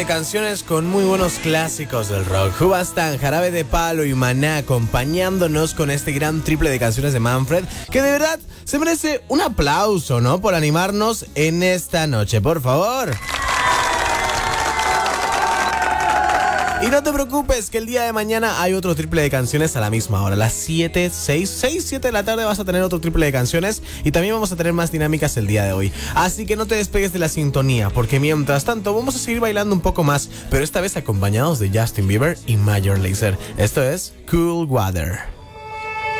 de canciones con muy buenos clásicos del rock. Hubastan, Jarabe de Palo y Maná acompañándonos con este gran triple de canciones de Manfred, que de verdad se merece un aplauso, ¿no? Por animarnos en esta noche, por favor. Y no te preocupes, que el día de mañana hay otro triple de canciones a la misma hora. A las 7 de la tarde vas a tener otro triple de canciones. Y también vamos a tener más dinámicas el día de hoy. Así que no te despegues de la sintonía, porque mientras tanto vamos a seguir bailando un poco más, pero esta vez acompañados de Justin Bieber y Major Lazer. Esto es Cool Water.